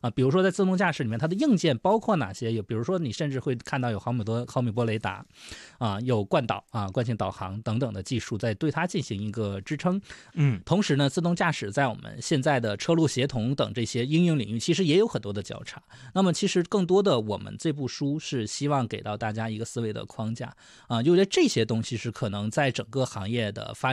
比如说在自动驾驶里面，它的硬件包括哪些？比如说你甚至会看到有毫米波雷达有惯导惯性导航等等的技术在对它进行一个支撑。同时呢，自动驾驶在我们现在的车路协同等这些应用领域，其实也有很多的交叉。那么其实更多的我们这部书是希望给到大家一个思维的框架因为这些东西是可能在整个行业的发展